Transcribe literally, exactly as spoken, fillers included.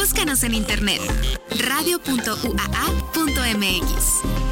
Búscanos en internet radio punto u a a punto m x.